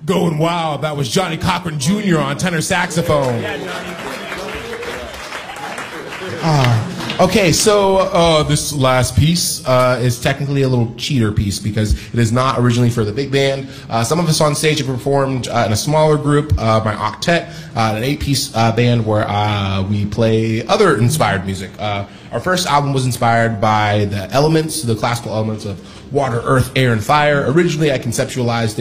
Going wild. That was Johnny Cochran Jr. on tenor saxophone. Okay, so this last piece is technically a little cheater piece because it is not originally for the big band. Some of us on stage have performed in a smaller group, my octet, an 8-piece band where we play other inspired music. Our first album was inspired by the elements, the classical elements of water, earth, air, and fire. Originally, I conceptualized it